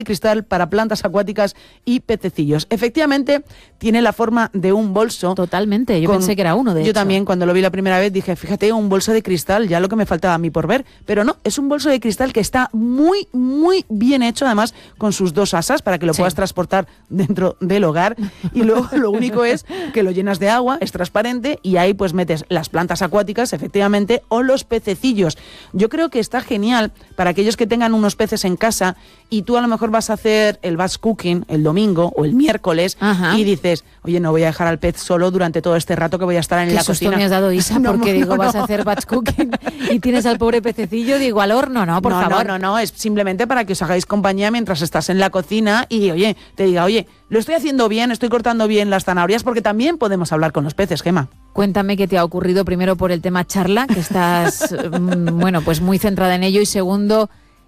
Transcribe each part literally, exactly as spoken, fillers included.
cristal para plantas acuáticas y pececillos. Efectivamente, tiene la forma de un bolso. Totalmente, yo con, pensé que era uno, de yo hecho. Yo también, cuando lo vi la primera vez, dije, fíjate, un bolso de cristal, ya lo que me faltaba a mí por ver. Pero no, es un bolso de cristal que está muy, muy bien hecho, además, con sus dos asas, para que lo sí. puedas transportar dentro del hogar. Y luego lo único es que lo llenas de agua, es transparente, y ahí pues metes las plantas acuáticas, efectivamente, o los pececillos. Yo creo que está genial para aquellos que tengan unos peces en casa y tú a lo mejor vas a hacer el batch cooking el domingo o el miércoles. Ajá. Y dices, oye, no voy a dejar al pez solo durante todo este rato que voy a estar en ¿Qué la susto cocina? Me has dado, Isa, no, porque no, digo, no, vas no. a hacer batch cooking y tienes al pobre pececillo, digo, al horno, no, por no, favor. No, no, no, es simplemente para que os hagáis compañía mientras estás en la cocina y, oye, te diga, oye, lo estoy haciendo bien, estoy cortando bien las zanahorias, porque también podemos hablar con los peces, Gema. Cuéntame qué te ha ocurrido, primero por el tema charla, que estás, bueno, pues muy centrada en ello, y segundo,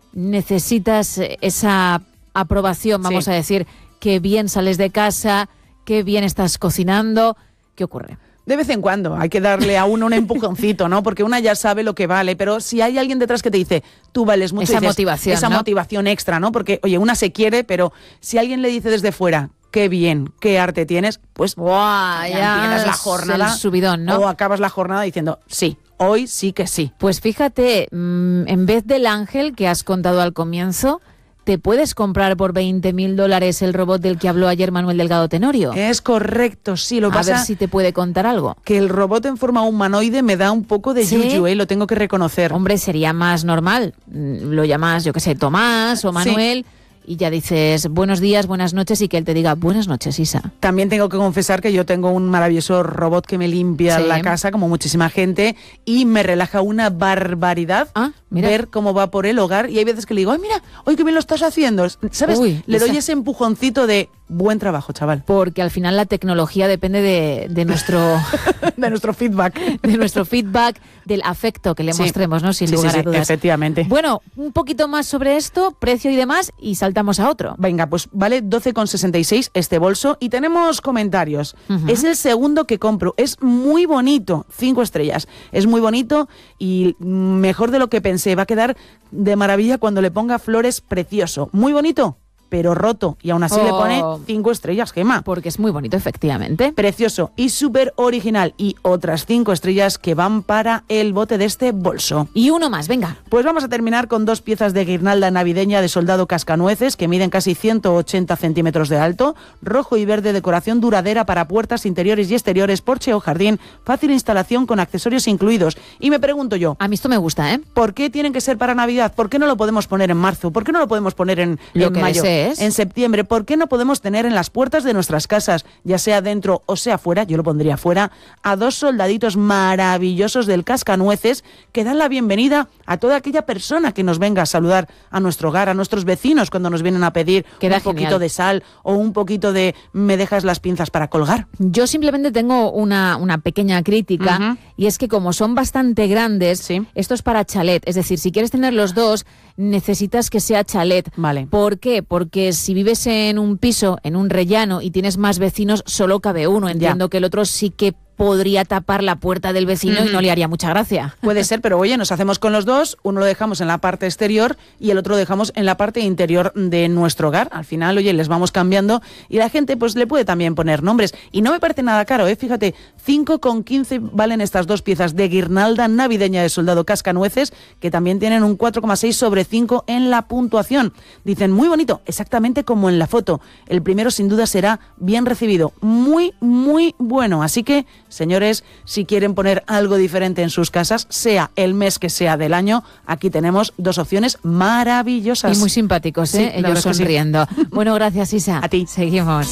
necesitas esa aprobación, vamos sí. a decir, que bien sales de casa, que bien estás cocinando. ¿Qué ocurre? De vez en cuando hay que darle a uno un empujoncito, ¿no? Porque una ya sabe lo que vale, pero si hay alguien detrás que te dice, tú vales mucho, esa dices, motivación, esa ¿no? motivación extra, ¿no? Porque, oye, una se quiere, pero si alguien le dice desde fuera, qué bien, qué arte tienes, pues ¡buah! Ya empiezas la jornada, el subidón, ¿no? O acabas la jornada diciendo, sí, hoy sí que sí. Pues fíjate, en vez del ángel que has contado al comienzo, ¿te puedes comprar por veinte mil dólares el robot del que habló ayer Manuel Delgado Tenorio? Es correcto, sí. Lo a pasa ver si te puede contar algo. Que el robot en forma humanoide me da un poco de ¿sí? yuyu, ¿eh? Lo tengo que reconocer. Hombre, sería más normal. Lo llamas, yo qué sé, Tomás o Manuel... Sí. Y ya dices buenos días, buenas noches, y que él te diga buenas noches, Isa. También tengo que confesar que yo tengo un maravilloso robot que me limpia sí. la casa, como muchísima gente, y me relaja una barbaridad ah, ver cómo va por el hogar. Y hay veces que le digo, ay, mira, hoy qué bien lo estás haciendo. ¿Sabes? Uy, le doy esa... ese empujoncito de buen trabajo, chaval. Porque al final la tecnología depende de, de nuestro... de nuestro feedback. De nuestro feedback, del afecto que le sí. mostremos, ¿no? Sin sí, lugar sí, a dudas. Sí, efectivamente. Bueno, un poquito más sobre esto, precio y demás, y saltamos a otro. Venga, pues vale doce con sesenta y seis este bolso, y tenemos comentarios. Uh-huh. Es el segundo que compro. Es muy bonito. Cinco estrellas. Es muy bonito y mejor de lo que pensé. Va a quedar de maravilla cuando le ponga flores, precioso. Muy bonito, pero roto, y aún así oh. le pone cinco estrellas, Gema. Porque es muy bonito, efectivamente. Precioso y súper original, y otras cinco estrellas que van para el bote de este bolso. Y uno más, venga. Pues vamos a terminar con dos piezas de guirnalda navideña de soldado cascanueces que miden casi ciento ochenta centímetros de alto, rojo y verde, decoración duradera para puertas interiores y exteriores, porche o jardín, fácil instalación con accesorios incluidos. Y me pregunto yo... A mí esto me gusta, ¿eh? ¿Por qué tienen que ser para Navidad? ¿Por qué no lo podemos poner en marzo? ¿Por qué no lo podemos poner en, lo en que mayo? Desee. En septiembre. ¿Por qué no podemos tener en las puertas de nuestras casas, ya sea dentro o sea fuera, yo lo pondría fuera, a dos soldaditos maravillosos del cascanueces que dan la bienvenida a toda aquella persona que nos venga a saludar a nuestro hogar, a nuestros vecinos cuando nos vienen a pedir Queda un genial. poquito de sal o un poquito de me dejas las pinzas para colgar? Yo simplemente tengo una, una pequeña crítica, uh-huh. y es que como son bastante grandes, ¿sí? Esto es para chalet. Es decir, si quieres tener los dos, necesitas que sea chalet. Vale. ¿Por qué? Porque si vives en un piso, en un rellano, y tienes más vecinos, solo cabe uno. Entiendo ya. Que el otro sí que podría tapar la puerta del vecino mm. y no le haría mucha gracia. Puede ser, pero oye, nos hacemos con los dos, uno lo dejamos en la parte exterior y el otro lo dejamos en la parte interior de nuestro hogar. Al final, oye, les vamos cambiando y la gente pues le puede también poner nombres. Y no me parece nada caro, ¿eh? Fíjate, cinco con quince valen estas dos piezas de guirnalda navideña de soldado cascanueces, que también tienen un cuatro coma seis sobre cinco en la puntuación. Dicen, muy bonito, exactamente como en la foto. El primero sin duda será bien recibido. Muy, muy bueno. Así que, señores, si quieren poner algo diferente en sus casas, sea el mes que sea del año, aquí tenemos dos opciones maravillosas. Y muy simpáticos, ¿eh? Sí, ellos sonriendo. Sí. Bueno, gracias, Isa. A ti. Seguimos.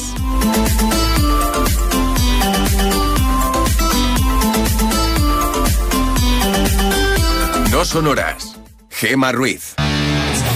No son horas. Gema Ruiz.